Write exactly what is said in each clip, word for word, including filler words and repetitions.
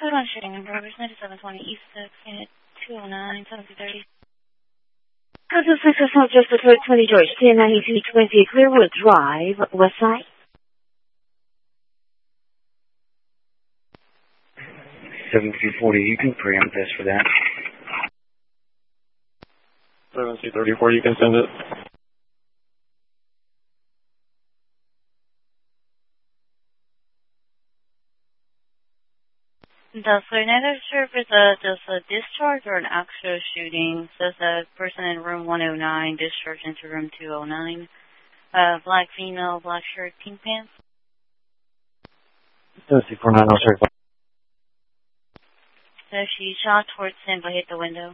Code one shooting in progress, ninety-seven twenty East six, unit two oh nine, seventy thirty. Code six assault just before twenty George, ten ninety-two twenty Clearwood Drive, West Side. seventy-two forty, you can preempt this for that. seventy-two thirty-four, you can send it. The neither service uh, does a discharge or an actual shooting. Says a person in room one oh nine discharged into room two oh nine. Uh, black female, black shirt, pink pants. seventy-two four nine, sir. So she shot towards him but hit the window.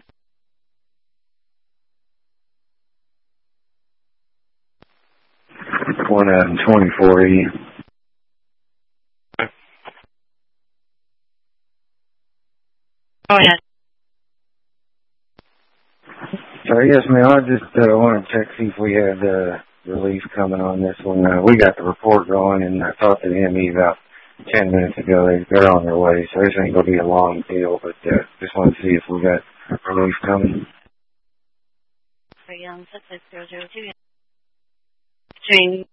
one uh, twenty-four E. Go ahead. Sorry, yes, ma'am. I just uh, want to check, see if we had uh, relief coming on this one. Uh, we got the report going, and I talked to the M E about ten minutes ago. They, they're on their way, so this ain't going to be a long deal, but uh, just want to see if we got relief coming. For young, six six zero zero two. Jane.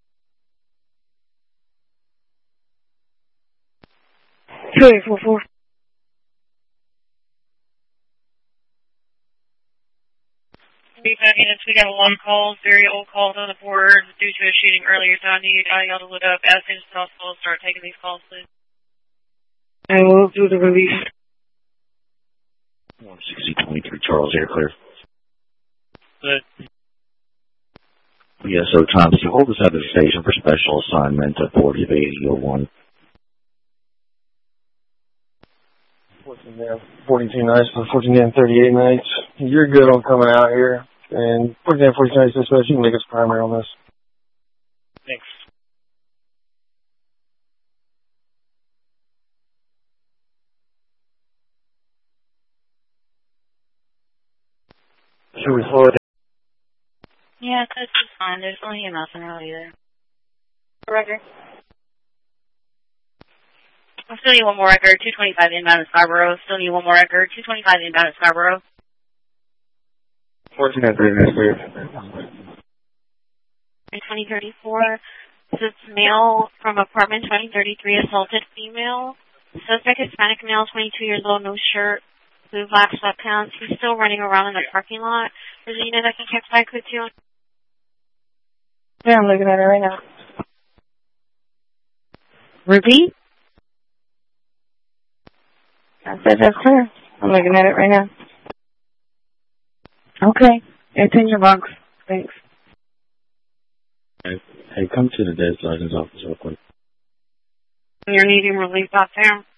two eight four four. Five units, we got a long call, very old calls on the board due to a shooting earlier, so I need y'all to look up as soon as possible and start taking these calls, please. I will do the release. one sixty twenty-three Charles, air clear. Good. Yes, so Thomas, you hold us at the station for special assignment at forty of eighty oh one. fourteen down, forty-two nights for fourteen down, thirty-eight nights. You're good on coming out here. And fourteen down, forty-two nights dispatch, you can make us primary on this. Thanks. Should we slow it down? Yeah, that's just fine. There's only a mouse in early there. Record. I'll still need one more record. two twenty-five inbound to Scarborough. Still need one more record. two twenty-five inbound to Scarborough. fourteen down, three minutes clear. twenty thirty-four. This male from apartment twenty thirty-three assaulted female. Suspect Hispanic male, twenty-two years old, no shirt, blue black sweatpants. He's still running around in the parking lot. There's a unit that can check back with you. Yeah, I'm looking at it right now. Repeat? I said that's clear. I'm looking at it right now. Okay. It's in your box. Thanks. Hey, hey, come to the desk sergeant's office real quick. You're needing relief out there?